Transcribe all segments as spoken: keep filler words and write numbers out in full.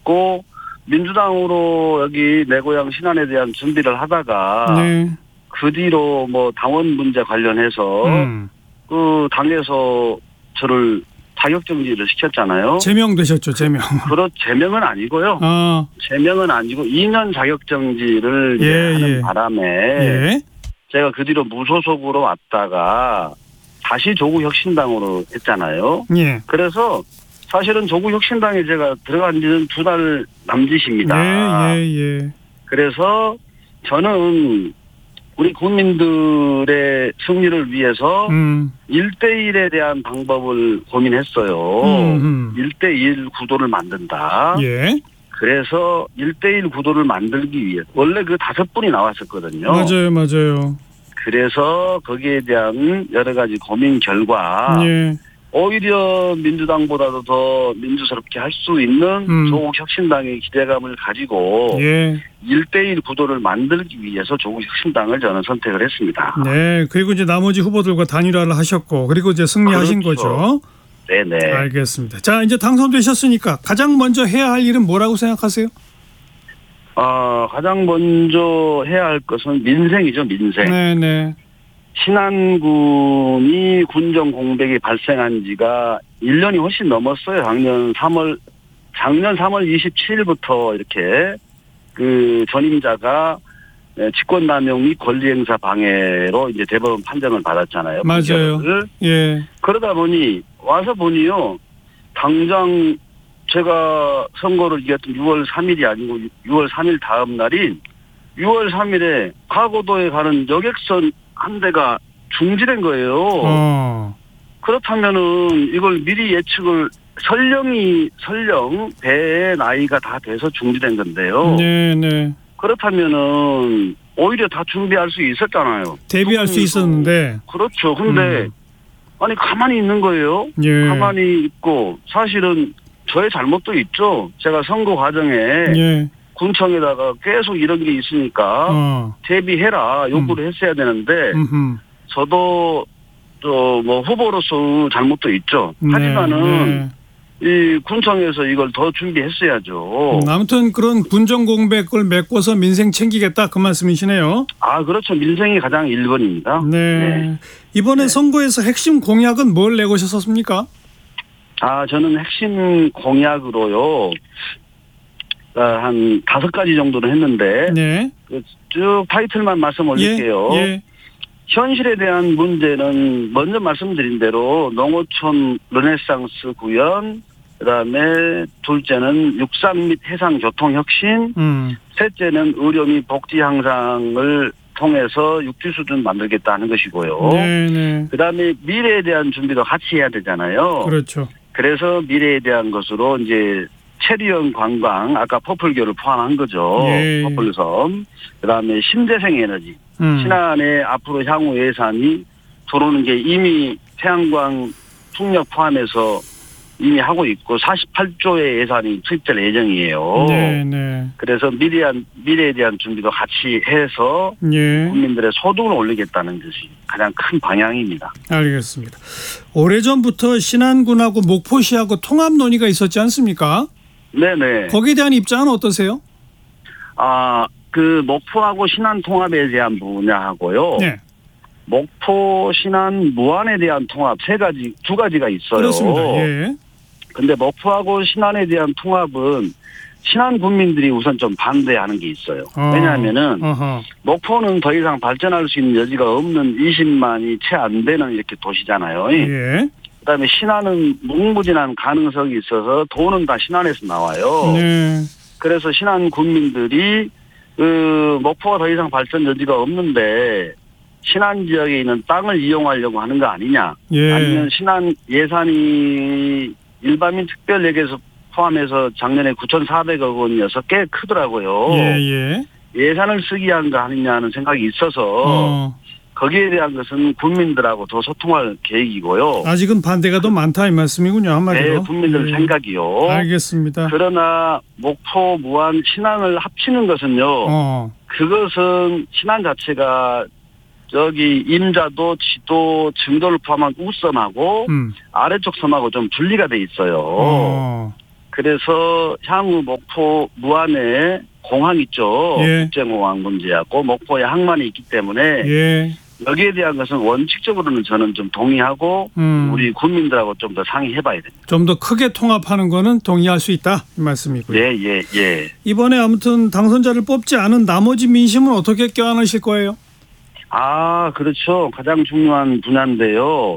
고 민주당으로 여기 내 고향 신안에 대한 준비를 하다가 네. 그 뒤로 뭐 당원 문제 관련해서 음. 그 당에서 저를 자격정지를 시켰잖아요. 제명되셨죠, 제명. 그렇 제명은 아니고요. 아. 제명은 아니고 이 년 자격정지를 예, 이제 하는 예. 바람에 예. 제가 그 뒤로 무소속으로 왔다가 다시 조국혁신당으로 했잖아요. 예. 그래서 사실은 조국혁신당에 제가 들어간 지는 두 달 남짓입니다. 예, 예, 예. 그래서 저는 우리 국민들의 승리를 위해서 음. 일 대일에 대한 방법을 고민했어요. 음, 음. 일 대일 구도를 만든다. 예. 그래서 일 대일 구도를 만들기 위해 원래 그 다섯 분이 나왔었거든요. 맞아요, 맞아요. 그래서 거기에 대한 여러 가지 고민 결과 예. 오히려 민주당보다도 더 민주스럽게 할 수 있는 음. 조국혁신당의 기대감을 가지고 예. 일 대일 구도를 만들기 위해서 조국혁신당을 저는 선택을 했습니다. 네. 그리고 이제 나머지 후보들과 단일화를 하셨고, 그리고 이제 승리하신 그렇죠. 거죠. 네네. 알겠습니다. 자, 이제 당선되셨으니까 가장 먼저 해야 할 일은 뭐라고 생각하세요? 어, 가장 먼저 해야 할 것은 민생이죠, 민생. 네네. 신안군이 군정 공백이 발생한 지가 일 년이 훨씬 넘었어요. 작년 삼월, 작년 삼월 이십칠일부터 이렇게 그 전임자가 직권남용 및 권리행사 방해로 이제 대법원 판정을 받았잖아요. 맞아요. 판결을. 예. 그러다 보니 와서 보니요. 당장 제가 선거를 이겼던 유월 삼일이 아니고 유월 삼일 다음 날인 유월 삼일에 가고도에 가는 여객선 한 대가 중지된 거예요. 어. 그렇다면은 이걸 미리 예측을 설령이 설령 배의 나이가 다 돼서 중지된 건데요. 네네. 그렇다면은 오히려 다 준비할 수 있었잖아요. 대비할 수 있었는데. 그렇죠. 근데 음. 아니 가만히 있는 거예요. 예. 가만히 있고 사실은 저의 잘못도 있죠. 제가 선거 과정에 예. 군청에다가 계속 이런 게 있으니까 어. 대비해라 요구를 음. 했어야 되는데 음흠. 저도 저 뭐 후보로서 잘못도 있죠. 네, 하지만은 네. 이 군청에서 이걸 더 준비했어야죠. 음, 아무튼 그런 군정 공백을 메꿔서 민생 챙기겠다 그 말씀이시네요. 아 그렇죠. 민생이 가장 일 번입니다. 네. 네. 이번에 네. 선거에서 핵심 공약은 뭘 내고셨습니까? 아 저는 핵심 공약으로요. 한 다섯 가지 정도는 했는데 네. 쭉 타이틀만 말씀 올릴게요. 예, 예. 현실에 대한 문제는 먼저 말씀드린 대로 농어촌 르네상스 구현, 그다음에 둘째는 육상 및 해상 교통 혁신, 음. 셋째는 의료 및 복지 향상을 통해서 육지 수준 만들겠다는 것이고요. 네, 네. 그다음에 미래에 대한 준비도 같이 해야 되잖아요. 그렇죠. 그래서 미래에 대한 것으로 이제 체류형 관광, 아까 퍼플교를 포함한 거죠. 예. 퍼플섬. 그다음에 신재생 에너지. 음. 신안에 앞으로 향후 예산이 들어오는 게 이미 태양광 풍력 포함해서 이미 하고 있고 사십팔조의 예산이 투입될 예정이에요. 네, 네. 그래서 미래한, 미래에 대한 준비도 같이 해서 예. 국민들의 소득을 올리겠다는 것이 가장 큰 방향입니다. 알겠습니다. 오래전부터 신안군하고 목포시하고 통합 논의가 있었지 않습니까? 네네. 거기에 대한 입장은 어떠세요? 아, 그 목포하고 신안 통합에 대한 분야하고요. 네. 목포, 신안, 무안에 대한 통합 세 가지, 두 가지가 있어요. 그렇습니다. 예. 근데 목포하고 신안에 대한 통합은 신안 국민들이 우선 좀 반대하는 게 있어요. 어. 왜냐하면은 어허. 목포는 더 이상 발전할 수 있는 여지가 없는 이십만이 채 안 되는 이렇게 도시잖아요. 예. 그다음에 신안은 무궁무진한 가능성이 있어서 돈은 다 신안에서 나와요. 네. 그래서 신안 국민들이 그 목포가 더 이상 발전 여지가 없는데 신안 지역에 있는 땅을 이용하려고 하는 거 아니냐. 예. 아니면 신안 예산이 일반민 특별예계에서 포함해서 작년에 구천사백억 원이어서 꽤 크더라고요. 예, 예. 예산을 쓰기 한가 하느냐는 생각이 있어서 어. 거기에 대한 것은 국민들하고 더 소통할 계획이고요. 아직은 반대가 더 많다 이 말씀이군요. 한마디로. 네, 국민들 예. 생각이요. 알겠습니다. 그러나 목포, 무안, 신안을 합치는 것은요. 어. 그것은 신안 자체가 저기 임자도, 지도, 증도를 포함한 우섬하고 음. 아래쪽 섬하고 좀 분리가 돼 있어요. 어. 그래서 향후 목포 무안에 공항 있죠. 예. 국제공항 문제하고 목포에 항만이 있기 때문에 예. 여기에 대한 것은 원칙적으로는 저는 좀 동의하고 음. 우리 국민들하고 좀 더 상의해봐야 됩니다. 좀 더 크게 통합하는 거는 동의할 수 있다 이 말씀이고요. 예, 예, 예. 이번에 아무튼 당선자를 뽑지 않은 나머지 민심은 어떻게 껴안으실 거예요? 아, 그렇죠. 가장 중요한 분야인데요.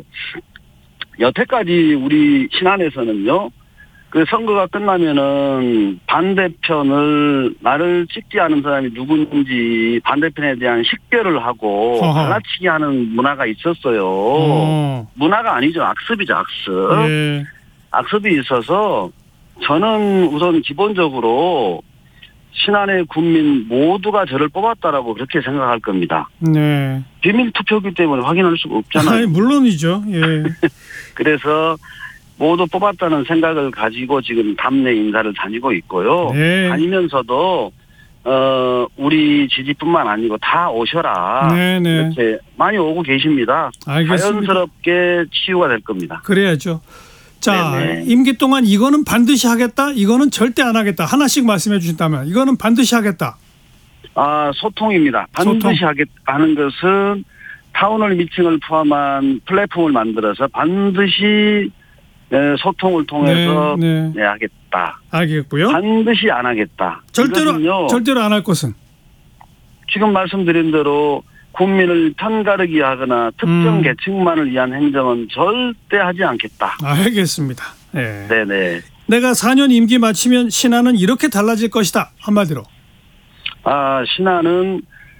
여태까지 우리 신안에서는요. 그 선거가 끝나면은 반대편을 나를 찍지 않은 사람이 누군지 반대편에 대한 식별을 하고 어허. 갈라치기 하는 문화가 있었어요. 어. 문화가 아니죠. 악습이죠. 악습. 예. 악습이 있어서 저는 우선 기본적으로 신안의 국민 모두가 저를 뽑았다라고 그렇게 생각할 겁니다. 네. 비밀 투표기 때문에 확인할 수가 없잖아요. 아니, 물론이죠. 예. 그래서 모두 뽑았다는 생각을 가지고 지금 담내 인사를 다니고 있고요. 네. 다니면서도 어 우리 지지뿐만 아니고 다 오셔라. 네, 네. 이렇게 많이 오고 계십니다. 알겠습니다. 자연스럽게 치유가 될 겁니다. 그래야죠. 자, 네네. 임기 동안 이거는 반드시 하겠다, 이거는 절대 안 하겠다. 하나씩 말씀해 주신다면 이거는 반드시 하겠다. 아, 소통입니다. 반드시 소통. 하겠 하는 것은 타운홀 미팅을 포함한 플랫폼을 만들어서 반드시 네, 소통을 통해서 네, 네. 네, 하겠다. 알겠고요. 반드시 안 하겠다. 절대로 이것은요, 절대로 안 할 것은. 지금 말씀드린 대로 국민을 편가르기 하거나 특정 음. 계층만을 위한 행정은 절대 하지 않겠다. 알겠습니다. 네. 네네. 내가 사 년 임기 마치면 신안은 이렇게 달라질 것이다. 한마디로. 아, 신안은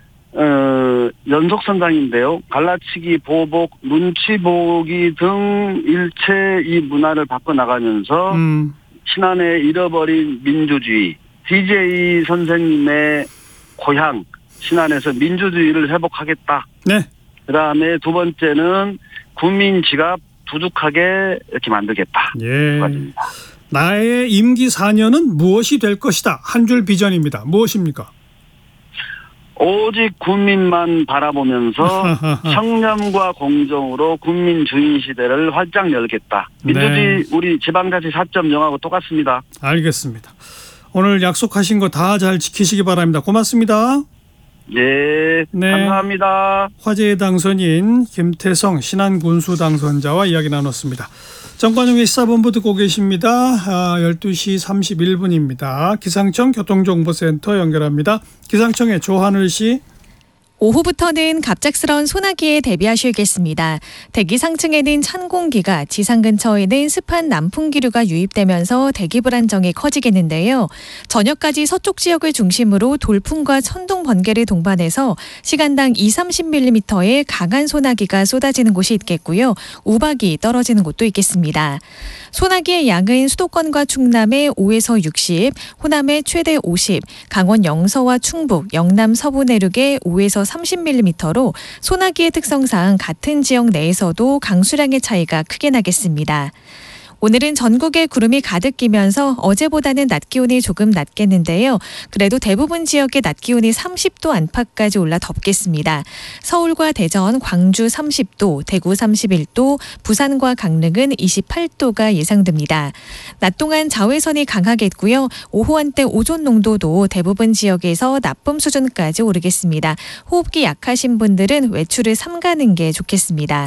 어, 연속선상인데요. 갈라치기, 보복, 눈치 보기 등 일체 이 문화를 바꿔나가면서 음. 신안의 잃어버린 민주주의, 디제이 선생님의 고향, 신안에서 민주주의를 회복하겠다. 네. 그 다음에 두 번째는 국민 지갑 두둑하게 이렇게 만들겠다. 예. 맞습니다. 나의 임기 사 년은 무엇이 될 것이다. 한 줄 비전입니다. 무엇입니까? 오직 국민만 바라보면서 청렴과 공정으로 국민 주인 시대를 활짝 열겠다. 민주주의 네. 우리 지방자치 사 점 영하고 똑같습니다. 알겠습니다. 오늘 약속하신 거 다 잘 지키시기 바랍니다. 고맙습니다. 예, 네. 감사합니다. 화제의 당선인 김태성 신안군수 당선자와 이야기 나눴습니다. 정관용의 시사본부 듣고 계십니다. 아, 열두 시 삼십일 분입니다. 기상청 교통정보센터 연결합니다. 기상청의 조하늘 씨. 오후부터는 갑작스러운 소나기에 대비하셔야겠습니다. 대기 상층에는 찬 공기가, 지상 근처에는 습한 남풍 기류가 유입되면서 대기 불안정이 커지겠는데요. 저녁까지 서쪽 지역을 중심으로 돌풍과 천둥 번개를 동반해서 시간당 이삼십 밀리미터의 강한 소나기가 쏟아지는 곳이 있겠고요. 우박이 떨어지는 곳도 있겠습니다. 소나기의 양은 수도권과 충남에 오에서 육십, 호남에 최대 오십, 강원 영서와 충북, 영남 서부 내륙에 오에서 삼십 밀리미터로 소나기의 특성상 같은 지역 내에서도 강수량의 차이가 크게 나겠습니다. 오늘은 전국에 구름이 가득 끼면서 어제보다는 낮 기온이 조금 낮겠는데요. 그래도 대부분 지역의 낮 기온이 삼십 도 안팎까지 올라 덥겠습니다. 서울과 대전, 광주 삼십 도, 대구 삼십일 도, 부산과 강릉은 이십팔 도가 예상됩니다. 낮 동안 자외선이 강하겠고요. 오후 한때 오존 농도도 대부분 지역에서 나쁨 수준까지 오르겠습니다. 호흡기 약하신 분들은 외출을 삼가는 게 좋겠습니다.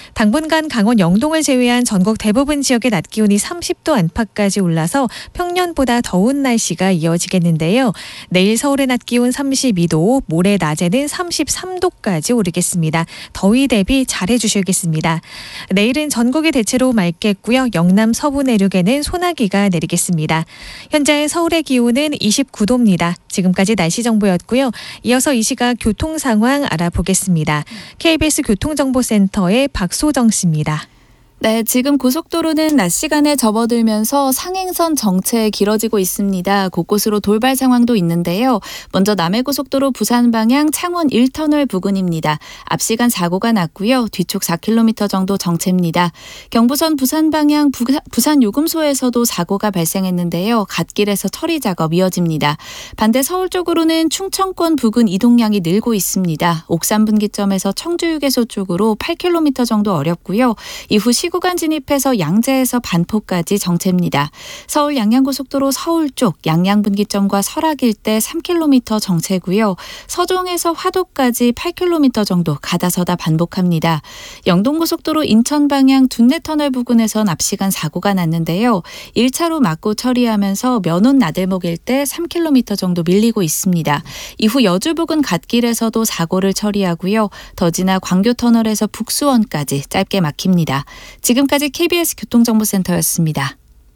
당분간 강원 영동을 제외한 전국 대부분 지역의 낮 기온이 삼십 도 안팎까지 올라서 평년보다 더운 날씨가 이어지겠는데요. 내일 서울의 낮 기온 삼십이 도, 모레 낮에는 삼십삼 도까지 오르겠습니다. 더위 대비 잘해 주셔야겠습니다. 내일은 전국이 대체로 맑겠고요. 영남 서부 내륙에는 소나기가 내리겠습니다. 현재 서울의 기온은 이십구 도입니다. 지금까지 날씨 정보였고요. 이어서 이 시각 교통 상황 알아보겠습니다. 케이비에스 교통정보센터의 박소정 씨입니다. 네, 지금 고속도로는 낮 시간에 접어들면서 상행선 정체 길어지고 있습니다. 곳곳으로 돌발 상황도 있는데요. 먼저 남해고속도로 부산 방향 창원 일 터널 부근입니다. 앞 시간 사고가 났고요. 뒤쪽 사 킬로미터 정도 정체입니다. 경부선 부산 방향 부, 부산 요금소에서도 사고가 발생했는데요. 갓길에서 처리 작업 이어집니다. 반대 서울 쪽으로는 충청권 부근 이동량이 늘고 있습니다. 옥산 분기점에서 청주휴게소 쪽으로 팔 킬로미터 정도 어렵고요. 이후 시 구간 진입해서 양재에서 반포까지 정체입니다. 서울 양양고속도로 서울 쪽 양양분기점과 설악 일대 삼 킬로미터 정체고요. 서종에서 화도까지 팔 킬로미터 정도 가다서다 반복합니다. 영동고속도로 인천 방향 둔내터널 부근에서 납시간 사고가 났는데요. 일 차로 막고 처리하면서 면원 나들목 일대 삼 킬로미터 정도 밀리고 있습니다. 이후 여주 부근 갓길에서도 사고를 처리하고요. 더 지나 광교터널에서 북수원까지 짧게 막힙니다. 지금까지 케이비에스 교통정보센터였습니다.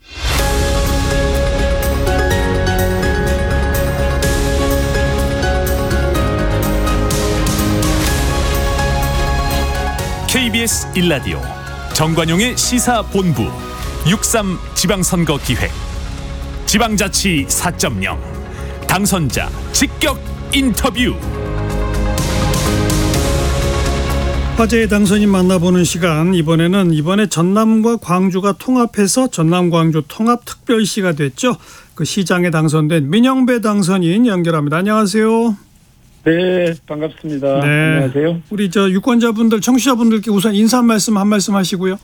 케이비에스 일 라디오 정관용의 시사본부 육삼 지방선거기획 지방자치 사 점 영 당선자 직격 인터뷰. 화제의 당선인 만나보는 시간, 이번에는 이번에 전남과 광주가 통합해서 전남 광주 통합특별시가 됐죠. 그 시장에 당선된 민영배 당선인 연결합니다. 안녕하세요. 네, 반갑습니다. 네. 안녕하세요. 우리 저 유권자분들, 청취자분들께 우선 인사 한 말씀 한 말씀 하시고요.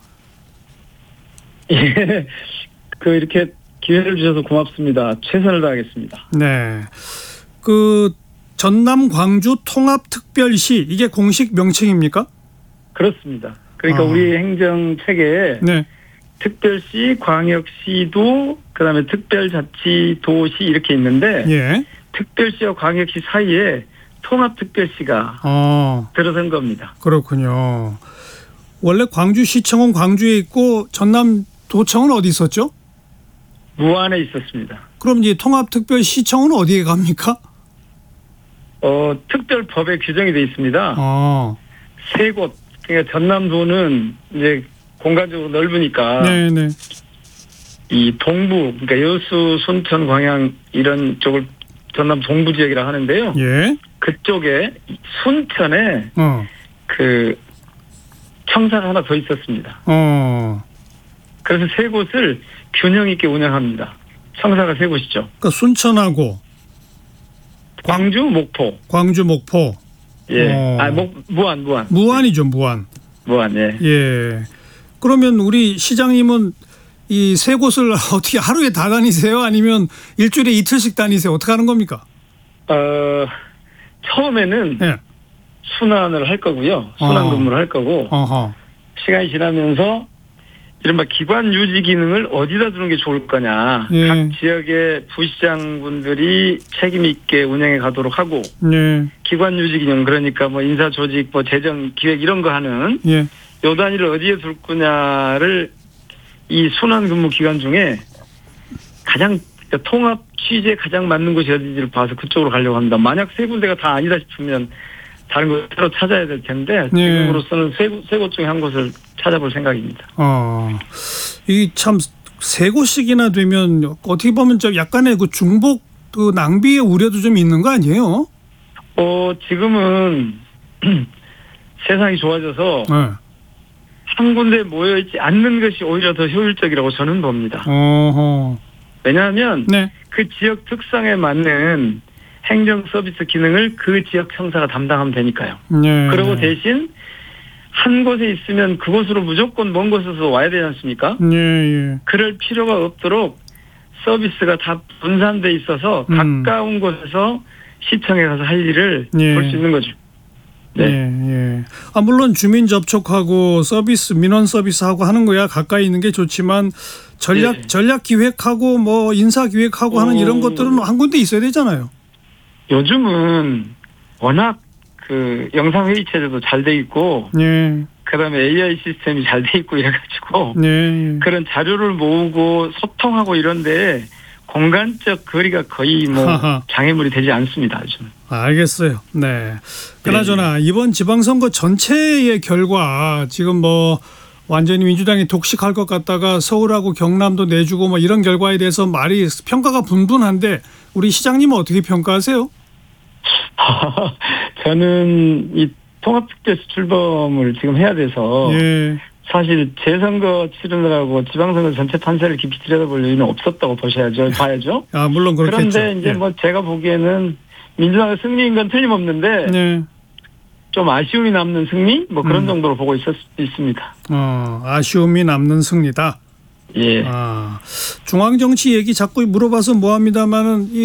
예, 그 이렇게 기회를 주셔서 고맙습니다. 최선을 다하겠습니다. 네, 그 전남 광주 통합특별시, 이게 공식 명칭입니까? 그렇습니다. 그러니까 아. 우리 행정 체계에 네. 특별시, 광역시도, 그다음에 특별자치도시 이렇게 있는데 예. 특별시와 광역시 사이에 통합특별시가 어, 들어선 겁니다. 그렇군요. 원래 광주시청은 광주에 있고 전남도청은 어디 있었죠? 무안에 있었습니다. 그럼 이제 통합특별시청은 어디에 갑니까? 어, 특별법에 규정이 되어 있습니다. 어. 세 곳. 그러니까 전남도는 이제 공간적으로 넓으니까 네네. 이 동부, 그러니까 여수, 순천, 광양 이런 쪽을 전남 동부 지역이라 하는데요. 예. 그쪽에 순천에 어. 그 청사가 하나 더 있었습니다. 어. 그래서 세 곳을 균형 있게 운영합니다. 청사가 세 곳이죠. 그러니까 순천하고 광주, 목포. 광주, 목포. 예. 어. 아, 목, 무안, 무안. 무안이죠, 무안. 무안, 예. 예. 그러면 우리 시장님은 이 세 곳을 어떻게 하루에 다 다니세요? 아니면 일주일에 이틀씩 다니세요? 어떻게 하는 겁니까? 어, 처음에는 예. 순환을 할 거고요. 순환 어. 근무를 할 거고. 어허. 시간이 지나면서 이른바 기관 유지 기능을 어디다 두는 게 좋을 거냐. 예. 각 지역의 부시장분들이 책임 있게 운영해 가도록 하고 예. 기관 유지 기능, 그러니까 뭐 인사 조직, 뭐 재정 기획 이런 거 하는 예. 요 단위를 어디에 둘 거냐를 이 순환 근무 기간 중에 가장 통합 취지에 가장 맞는 곳이 어디지를 봐서 그쪽으로 가려고 합니다. 만약 세 군데가 다 아니다 싶으면 다른 곳을 새로 찾아야 될 텐데 네. 지금으로서는 세, 세 곳 중에 한 곳을 찾아볼 생각입니다. 어. 이 참 세 곳씩이나 되면 어떻게 보면 좀 약간의 그 중복 그 낭비의 우려도 좀 있는 거 아니에요? 어, 지금은 세상이 좋아져서 네. 한 군데 모여있지 않는 것이 오히려 더 효율적이라고 저는 봅니다. 어허. 왜냐하면 네. 그 지역 특성에 맞는 행정 서비스 기능을 그 지역 청사가 담당하면 되니까요. 네. 그리고 네. 대신 한 곳에 있으면 그곳으로 무조건 먼 곳에서 와야 되지 않습니까? 예, 예. 그럴 필요가 없도록 서비스가 다 분산돼 있어서 음. 가까운 곳에서 시청에 가서 할 일을 예. 볼 수 있는 거죠. 네. 예, 예. 아, 물론 주민 접촉하고 서비스, 민원 서비스하고 하는 거야 가까이 있는 게 좋지만 전략, 예. 전략 기획하고 뭐 인사 기획하고 하는 어. 이런 것들은 한 군데 있어야 되잖아요. 요즘은 워낙 그 영상회의 체제도 잘 돼 있고 예. 그다음에 에이아이 시스템이 잘 돼 있고 이래가지고 예. 그런 자료를 모으고 소통하고 이런데 공간적 거리가 거의 뭐 하하. 장애물이 되지 않습니다. 요즘. 알겠어요. 네. 그나저나 이번 지방선거 전체의 결과 지금 뭐 완전히 민주당이 독식할 것 같다가 서울하고 경남도 내주고 뭐 이런 결과에 대해서 말이 평가가 분분한데 우리 시장님은 어떻게 평가하세요? 저는 이 통합특별시 출범을 지금 해야 돼서 예. 사실 재선거 치르느라고 지방선거 전체 판세를 깊이 들여다볼 여유는 없었다고 보셔야죠. 봐야죠. 아, 물론 그렇겠죠. 그런데 이제 예. 뭐 제가 보기에는 민주당의 승리인 건 틀림없는데 네. 좀 아쉬움이 남는 승리 뭐 그런 음. 정도로 보고 있었, 있습니다. 어, 아쉬움이 남는 승리다. 예. 아, 중앙 정치 얘기 자꾸 물어봐서 뭐합니다만은 이